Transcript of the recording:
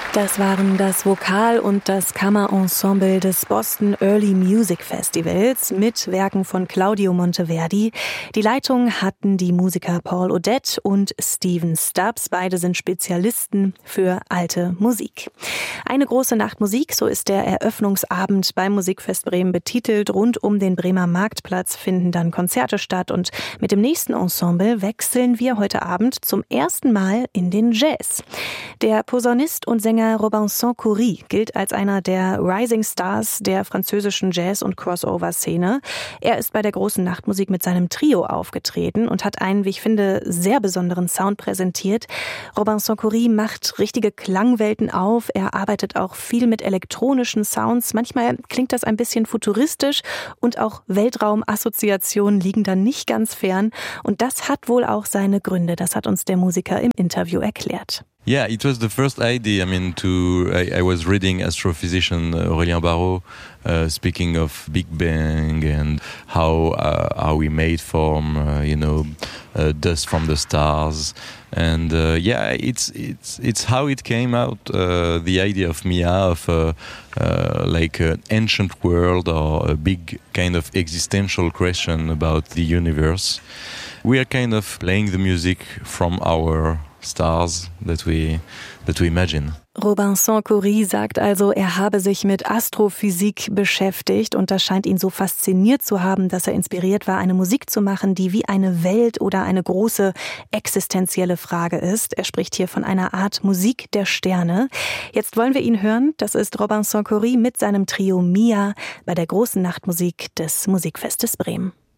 Das waren das Vokal- und das Kammerensemble des Boston Early Music Festivals mit Werken von Claudio Monteverdi. Die Leitung hatten die Musiker Paul Odette und Steven Stubbs. Beide sind Spezialisten für alte Musik. Eine große Nacht Musik, so ist der Eröffnungsabend beim Musikfest Bremen betitelt. Rund um den Bremer Marktplatz finden dann Konzerte statt und mit dem nächsten Ensemble wechseln wir heute Abend zum ersten Mal in den Jazz. Der Posaunist und Sänger Robinson Khoury gilt als einer der Rising Stars der französischen Jazz- und Crossover-Szene. Er ist bei der großen Nachtmusik mit seinem Trio aufgetreten und hat einen, wie ich finde, sehr besonderen Sound präsentiert. Robinson Khoury macht richtige Klangwelten auf. Er arbeitet auch viel mit elektronischen Sounds. Manchmal klingt das ein bisschen futuristisch und auch Weltraumassoziationen liegen da nicht ganz fern. Und das hat wohl auch seine Gründe. Das hat uns der Musiker im Interview erklärt. Yeah, it was the first idea. I was reading astrophysician Aurélien Barraud speaking of Big Bang and how we made from dust from the stars, and it's how it came out. The idea of Mia of like an ancient world or a big kind of existential question about the universe. We are kind of playing the music from our stars that we imagine. Robinson Khoury sagt also, er habe sich mit Astrophysik beschäftigt und das scheint ihn so fasziniert zu haben, dass er inspiriert war, eine Musik zu machen, die wie eine Welt oder eine große existenzielle Frage ist. Er spricht hier von einer Art Musik der Sterne. Jetzt wollen wir ihn hören. Das ist Robinson Khoury mit seinem Trio Mia bei der großen Nachtmusik des Musikfestes Bremen.